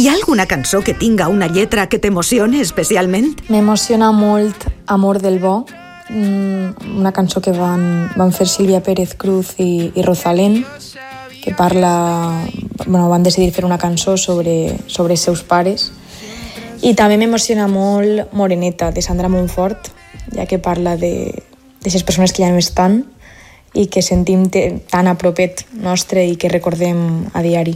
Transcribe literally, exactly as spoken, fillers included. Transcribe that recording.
Hi ha alguna cançó que tinga una lletra que t'emocione especialment? M'emociona molt Amor del Bo, una cançó que van, van fer Sílvia Pérez Cruz i, i Rosalén, que parla... Bueno, van decidir fer una cançó sobre, sobre els seus pares. I també m'emociona molt Moreneta, de Sandra Montfort, ja que parla de d'aquestes persones que ja no estan i que sentim tan a propet nostre i que recordem a diari.